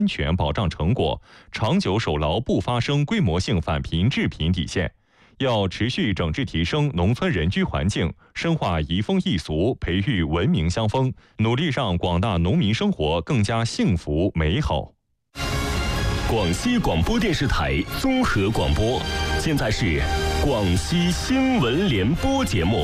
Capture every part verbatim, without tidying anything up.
安全保障成果，长久守牢不发生规模性返贫致贫底线。要持续整治提升农村人居环境，深化移风易俗，培育文明乡风，努力让广大农民生活更加幸福美好。 广西广播电视台综合广播，现在是广西新闻联播节目。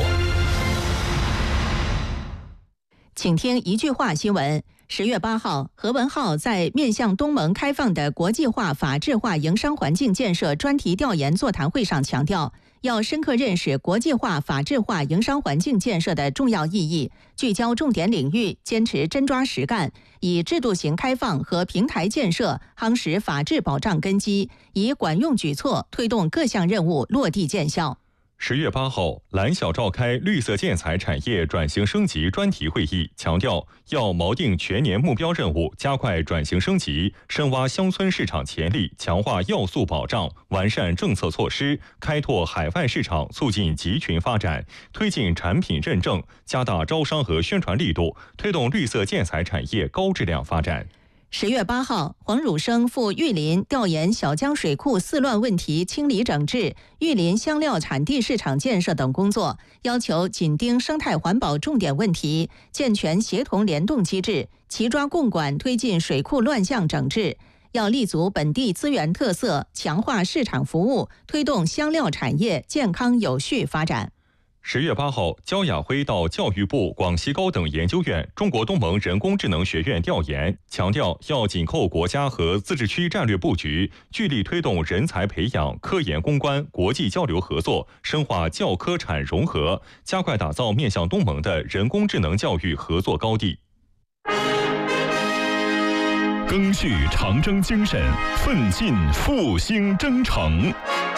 请听一句话新闻。十月八号，何文浩在面向东盟开放的国际化、法治化营商环境建设专题调研座谈会上强调，要深刻认识国际化、法治化营商环境建设的重要意义，聚焦重点领域，坚持真抓实干，以制度型开放和平台建设夯实法治保障根基，以管用举措推动各项任务落地见效。 十月八号，蓝晓召开绿色建材产业转型升级专题会议，强调要锚定全年目标任务，加快转型升级，深挖乡村市场潜力，强化要素保障，完善政策措施，开拓海外市场，促进集群发展，推进产品认证，加大招商和宣传力度，推动绿色建材产业高质量发展。 十月八号，黄汝生赴玉林调研小江水库四乱问题清理整治、玉林香料产地市场建设等工作，要求紧盯生态环保重点问题，健全协同联动机制，齐抓共管推进水库乱象整治。要立足本地资源特色，强化市场服务，推动香料产业健康有序发展。 十月八号，焦亚辉到教育部、广西高等研究院、中国东盟人工智能学院调研，强调要紧扣国家和自治区战略布局，聚力推动人才培养、科研攻关、国际交流合作，深化教科产融合，加快打造面向东盟的人工智能教育合作高地。 赓续长征精神，奋进复兴征程。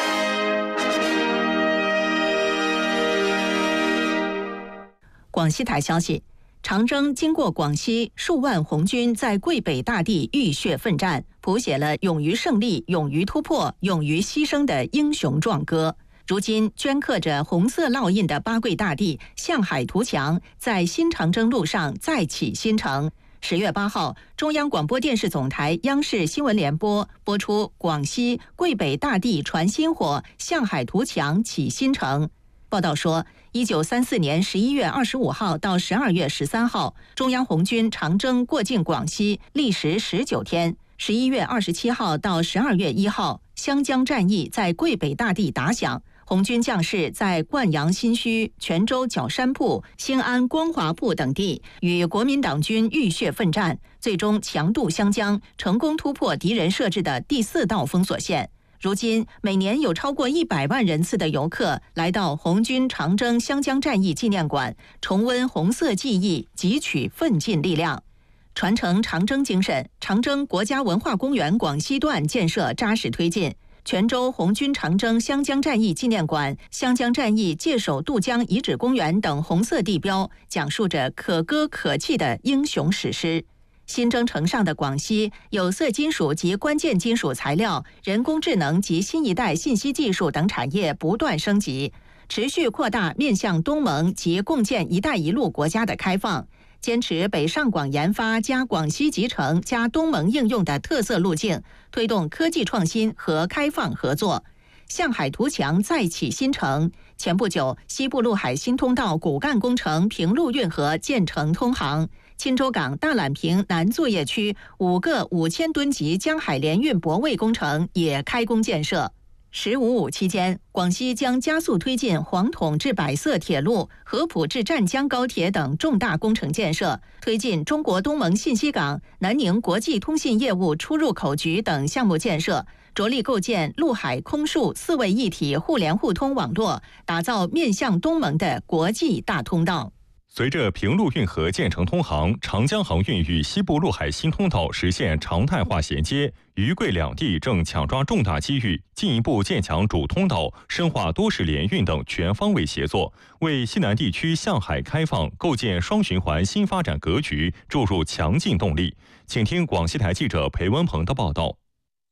广西台消息，长征经过广西，数万红军在桂北大地浴血奋战，谱写了勇于胜利、勇于突破、勇于牺牲的英雄壮歌。如今，镌刻着红色烙印的八桂大地向海图强，在新长征路上再起新程。十月八号，中央广播电视总台央视新闻联播播出广西桂北大地传新火，向海图强起新程。报道说，一九三四年十一月二十五号到十二月十三号，中央红军长征过境广西，历时十九天。十一月二十七号到十二月一号，湘江战役在桂北大地打响，红军将士在灌阳新圩、泉州角山铺、兴安光华铺等地与国民党军浴血奋战，最终强渡湘江，成功突破敌人设置的第四道封锁线。如今，每年有超过一百万人次的游客来到红军长征湘江战役纪念馆，重温红色记忆，汲取奋进力量，传承长征精神。长征国家文化公园广西段建设扎实推进。泉州红军长征湘江战役纪念馆、湘江战役界首渡江遗址公园等红色地标，讲述着可歌可泣的英雄史诗。新征程上的广西，有色金属及关键金属材料、人工智能及新一代信息技术等产业不断升级，持续扩大面向东盟及共建“一带一路”国家的开放，坚持北上广研发加广西集成加东盟应用的特色路径，推动科技创新和开放合作。向海图强再起新程。前不久，西部陆海新通道骨干工程平陆运河建成通航。钦州港大榄坪南作业区五个五千吨级江海联运泊位工程也开工建设。十五五期间，广西将加速推进黄统至百色铁路、合浦至湛江高铁等重大工程建设，推进中国东盟信息港、南宁国际通信业务出入口局等项目建设，着力构建陆海空数四位一体互联互通网络，打造面向东盟的国际大通道。 随着平陆运河建成通航，长江航运与西部陆海新通道实现常态化衔接，渝桂两地正抢抓重大机遇，进一步建强主通道，深化多式联运等全方位协作，为西南地区向海开放构建双循环新发展格局注入强劲动力。请听广西台记者裴文鹏的报道。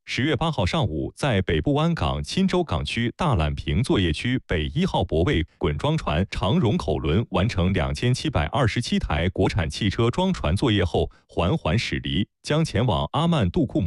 十月八号上午，在北部湾港钦州港区大榄坪作业区北一号泊位滚装船长荣口轮完成两千七百二十七台国产汽车装船作业后，缓缓驶离，将前往阿曼杜库